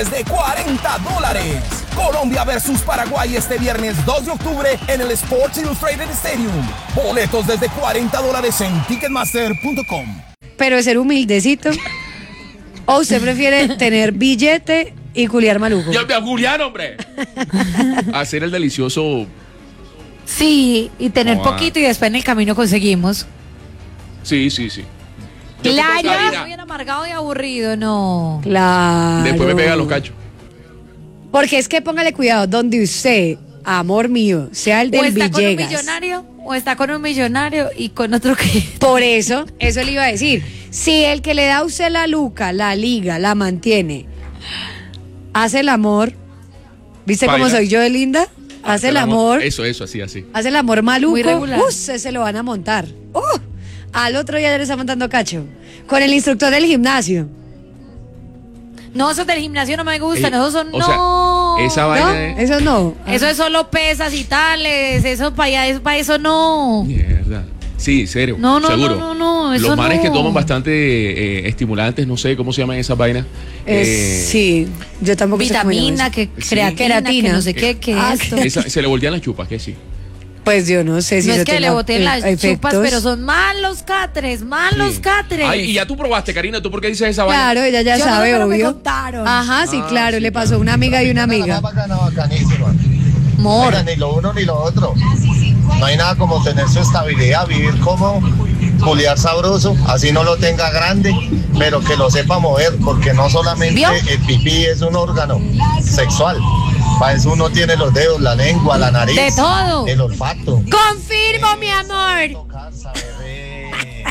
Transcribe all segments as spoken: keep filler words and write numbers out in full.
de cuarenta dólares. Colombia versus Paraguay este viernes dos de octubre en el Sports Illustrated Stadium. Boletos desde cuarenta dólares en ticketmaster punto com. Pero es ser humildecito. ¿O usted prefiere tener billete y culiar maluco? ¡Ya me a Julián, hombre! Hacer el delicioso... Sí, y tener Oh, poquito y después en el camino conseguimos. Sí, sí, sí. Yo Claro, te toca, muy amargado y aburrido, no. Claro. después me pega los cachos. Porque es que póngale cuidado, donde usted, amor mío, sea el O del está con un Villegas. millonario, o está con un millonario y con otro que... Por eso, eso le iba a decir. Si el que le da a usted la luca, la liga, la mantiene, hace el amor, ¿viste Baila. cómo soy yo de linda? Hace el amor, Eso, eso, así, así. hace el amor maluco, Muy regular. uh, se, se lo van a montar. Uh, al otro día ya le está montando cacho. Con el instructor del gimnasio. No, esos del gimnasio no me gustan, Ey, esos son... o no. sea, esa ¿No? vaina es... Eso no. Eso es solo pesas y tales, eso para allá, eso, para eso no. Mierda. Sí, serio. No, no, seguro. no, no, no, eso Los manes no. que toman bastante eh, estimulantes, no sé cómo se llaman esas vainas. Es- Eh, sí, yo tampoco sé cómo Vitamina, llama que eso. Sí. creatina, Queratina. que no sé qué, que Ah, esto. esa- se le voltean las chupas, que sí. Pues yo no sé si No es eso que le tenga boten e- las chupas, efectos. pero son malos catres, malos Sí. catres. Ay, y ya tú probaste, Karina, ¿tú por qué dices esa vaina? Claro, ella ya Yo no, sabe, pero me obvio. contaron. Ajá, sí, Ah, claro, sí, le claro. pasó a una amiga y una amiga. Bacana, bacanísima. Mor. Oiga, ni lo uno ni lo otro. No hay nada como tener su estabilidad, vivir como culiar sabroso, así no lo tenga grande, pero que lo sepa mover, porque no solamente ¿Vio? el pipí es un órgano sexual. Para eso uno tiene los dedos, la lengua, la nariz, De todo. el olfato. Confirmo, mi amor. Tocar, saber, eh,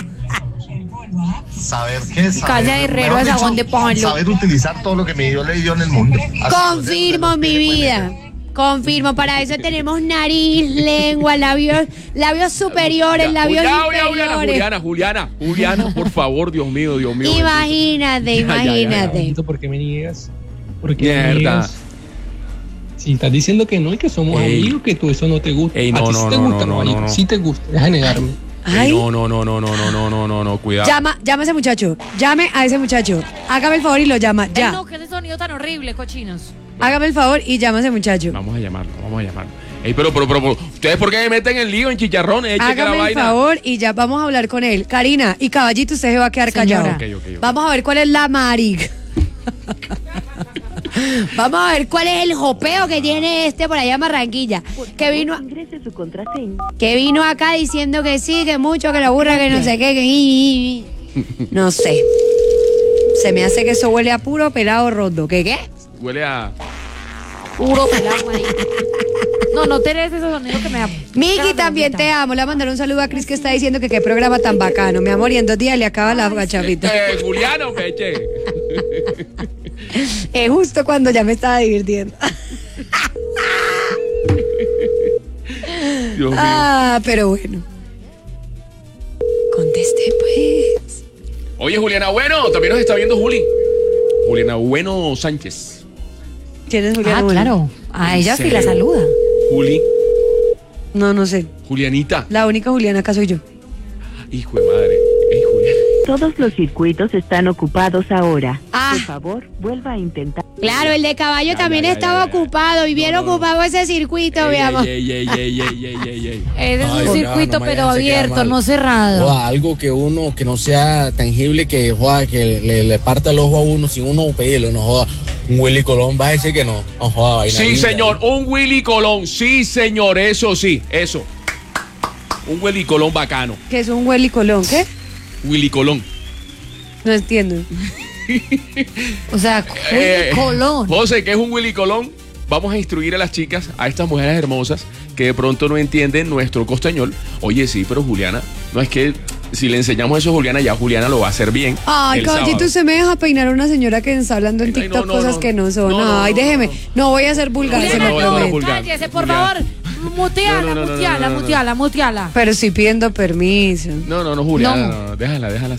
saber qué, saber, Calle Herrero mejor es jabón dicho, de palo. saber utilizar todo lo que mi Dios le dio en el mundo. Así Confirmo, los mi dedos de los vida. Confirmo, para eso tenemos nariz, lengua, labios, labios superiores, labios Ya, Juliana, inferiores. Juliana, Juliana, Juliana, por favor, Dios mío, Dios mío. Imagínate, Ya, ya, ya, ya. imagínate. ¿Por qué me niegas? ¿Por qué me Mierda. niegas? Si estás diciendo que no y que somos Ey. amigos, que tú eso no te gusta. Ey, a no, ti no, sí te no, gusta, no, no, caballito, no. sí te gusta, deja de negarme. Ey, Ay, no, no, no, no, no, no, no, no, no, no, cuidado. llama, llama a ese muchacho. Llame a ese muchacho. Hágame el favor y lo llama. Ay, Ya. no, que ese sonido tan horrible, cochinos. Hágame el favor y llama a ese muchacho. Vamos a llamarlo, vamos a llamarlo. Ey, pero, pero, pero, pero, ¿ustedes por qué me meten en lío, en chicharrones? Eche que la Hágame el vaina. favor y ya vamos a hablar con él. Karina y Caballito, usted se va a quedar Señora. callado. Ok, ok, ok. Vamos a ver cuál es la marica. Vamos a ver cuál es el jopeo que tiene este por allá en Barranquilla. Que vino, a- Ingrese su contraseña. que vino acá diciendo que sí, que mucho, que la burra, que no sé qué, que... No sé. Se me hace que eso huele a puro pelado roto. ¿Qué qué? Huele a... Puro pelado ahí. No, no tenés esos sonidos que me da. Miki, también te amo. Le voy a mandar un saludo a Cris que está diciendo que qué programa tan bacano. Mi amor, y en dos días le acaba la gachapita. Eh, Juliano, peche. Es justo cuando ya me estaba divirtiendo. Dios mío. Ah, pero bueno. Conteste, pues. Oye, Juliana Bueno, también nos está viendo Juli. Juliana Bueno Sánchez. ¿Quién es Juliana? Ah, Bueno? claro. A ella sí serio? la saluda. Juli. No, no sé. Julianita. La única Juliana acá soy yo. Hijo de madre. Ey, Juliana. Todos los circuitos están ocupados ahora. Ah. Por favor, vuelva a intentar. Claro, el de caballo Ya, también ya, ya, estaba ya, ya. ocupado. Y bien No, no, no. ocupado ese circuito, mi Ey, amor. ey, ey, ey, ey, ey, ey, ey. Ese es Ay, un no, circuito, no, pero mañana se queda abierto, mal. no cerrado. Joda, algo que uno, que no sea tangible, que joda, que le, le parta el ojo a uno sin uno pedirlo, no joda. Un Willy Colón va a decir que no. No joda, vaina Sí, linda. señor, un Willy Colón. Sí, señor, eso sí, eso. Un Willy Colón bacano. Que es un Willy Colón, ¿qué? Willy Colón. No entiendo. O sea, Eh, Colón. José, ¿qué es un Willy Colón? Vamos a instruir a las chicas, a estas mujeres hermosas que de pronto no entienden nuestro costeñol. Oye, sí, pero Juliana, no es que si le enseñamos eso a Juliana, ya Juliana lo va a hacer bien. Ay, el caballito, sábado. usted me deja peinar a una señora que está hablando en Ay, TikTok no, no, cosas no. que no son. No, no, Ay, no, déjeme. no. No voy a ser vulgar, se Juliana, me no, no, promete. vulgar. cállese, por Juliana. favor. Muteala, No, no, no, no, muteala, no, no, no. muteala, muteala. Pero sí pidiendo permiso. No, no, no, Juliana, No. no, no, déjala, déjala.